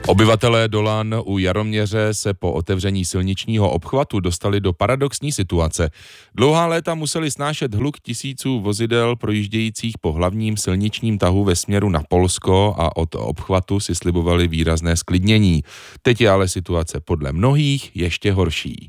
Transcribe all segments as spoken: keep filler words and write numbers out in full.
Obyvatelé Dolan u Jaroměře se po otevření silničního obchvatu dostali do paradoxní situace. Dlouhá léta museli snášet hluk tisíců vozidel projíždějících po hlavním silničním tahu ve směru na Polsko a od obchvatu si slibovali výrazné zklidnění. Teď je ale situace podle mnohých ještě horší.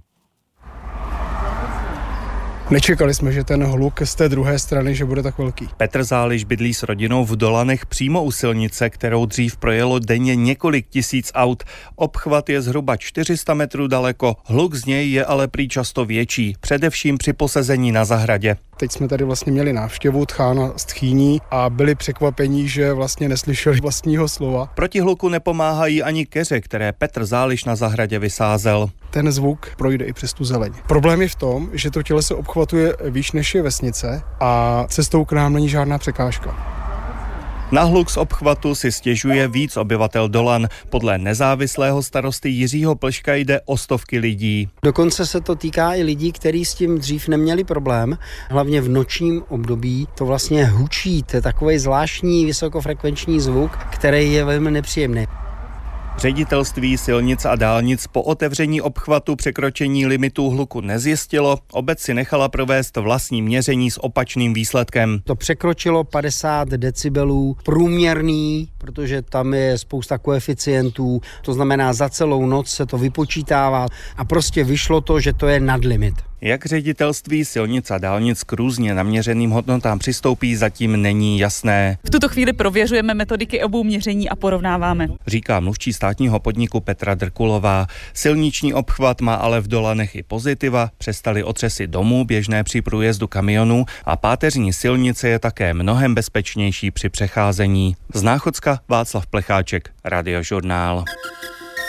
Nečekali jsme, že ten hluk z té druhé strany, že bude tak velký. Petr Záliš bydlí s rodinou v Dolanech přímo u silnice, kterou dřív projelo denně několik tisíc aut. Obchvat je zhruba čtyři sta metrů daleko, hluk z něj je ale prý často větší, především při posezení na zahradě. Teď jsme tady vlastně měli návštěvu tchána z Tchýní a byli překvapení, že vlastně neslyšeli vlastního slova. Proti hluku nepomáhají ani keře, které Petr Záliš na zahradě vysázel. Ten zvuk projde i přes tu zeleň. Problém je v tom, že to těleso obchvatuje výš než je vesnice a cestou k nám není žádná překážka. Na hluk z obchvatu si stěžuje víc obyvatel Dolan. Podle nezávislého starosty Jiřího Plška jde o stovky lidí. Dokonce se to týká i lidí, kteří s tím dřív neměli problém. Hlavně v nočním období to vlastně hučí, to je takový zvláštní vysokofrekvenční zvuk, který je velmi nepříjemný. Ředitelství silnic a dálnic po otevření obchvatu překročení limitů hluku nezjistilo, obec si nechala provést vlastní měření s opačným výsledkem. To překročilo padesát decibelů průměrný, protože tam je spousta koeficientů, to znamená za celou noc se to vypočítává a prostě vyšlo to, že to je nad limit. Jak ředitelství silnic a dálnic k různě naměřeným hodnotám přistoupí, zatím není jasné. V tuto chvíli prověřujeme metodiky obou měření a porovnáváme. Říká mluvčí státního podniku Petra Drkulová. Silniční obchvat má ale v Dolanech i pozitiva, přestaly otřesy domů běžné při průjezdu kamionů a páteřní silnice je také mnohem bezpečnější při přecházení. Z Náchodska Václav Plecháček, Radiožurnál.